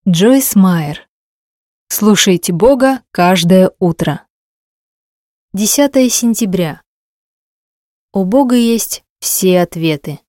Джойс Майер. Слушайте Бога каждое утро. 10 сентября. У Бога есть все ответы.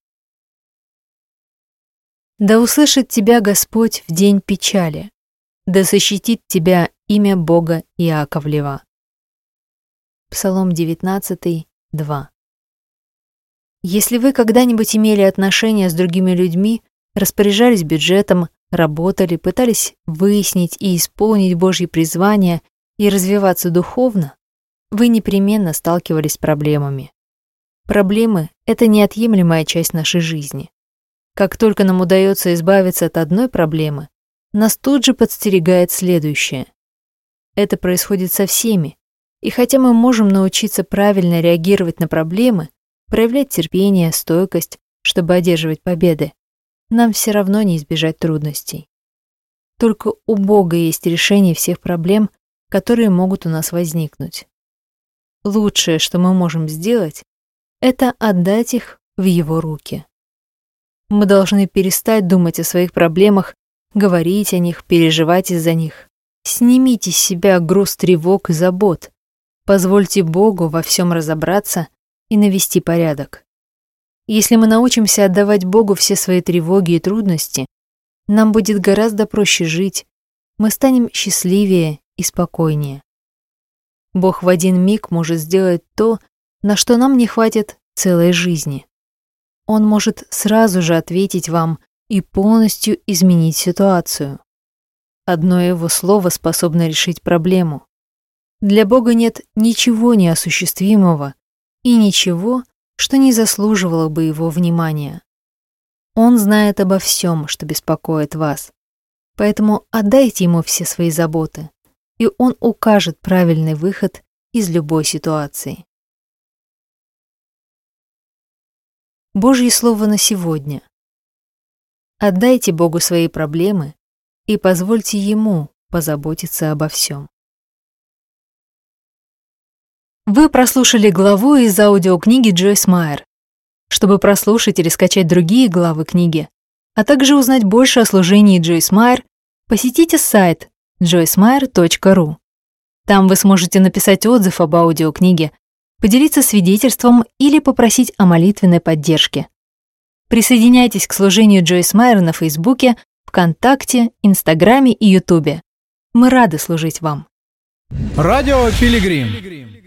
Да услышит тебя Господь в день печали, да защитит тебя имя Бога Иаковлева. Псалом 19, 2. Если вы когда-нибудь имели отношения с другими людьми, распоряжались бюджетом, работали, пытались выяснить и исполнить Божьи призвания и развиваться духовно, вы непременно сталкивались с проблемами. Проблемы — это неотъемлемая часть нашей жизни. Как только нам удается избавиться от одной проблемы, нас тут же подстерегает следующее. Это происходит со всеми, и хотя мы можем научиться правильно реагировать на проблемы, проявлять терпение, стойкость, чтобы одерживать победы, нам все равно не избежать трудностей. Только у Бога есть решение всех проблем, которые могут у нас возникнуть. Лучшее, что мы можем сделать, это отдать их в Его руки. Мы должны перестать думать о своих проблемах, говорить о них, переживать из-за них. Снимите с себя груз тревог и забот. Позвольте Богу во всем разобраться и навести порядок. Если мы научимся отдавать Богу все свои тревоги и трудности, нам будет гораздо проще жить, мы станем счастливее и спокойнее. Бог в один миг может сделать то, на что нам не хватит целой жизни. Он может сразу же ответить вам и полностью изменить ситуацию. Одно Его слово способно решить проблему. Для Бога нет ничего неосуществимого и ничего, что не заслуживало бы Его внимания. Он знает обо всем, что беспокоит вас, поэтому отдайте Ему все свои заботы, и Он укажет правильный выход из любой ситуации. Божье слово на сегодня. Отдайте Богу свои проблемы и позвольте Ему позаботиться обо всем. Вы прослушали главу из аудиокниги Джойс Майер. Чтобы прослушать или скачать другие главы книги, а также узнать больше о служении Джойс Майер, посетите сайт joycemeyer.ru. Там вы сможете написать отзыв об аудиокниге, поделиться свидетельством или попросить о молитвенной поддержке. Присоединяйтесь к служению Джойс Майер на Фейсбуке, ВКонтакте, Инстаграме и Ютубе. Мы рады служить вам. Радио Пилигрим.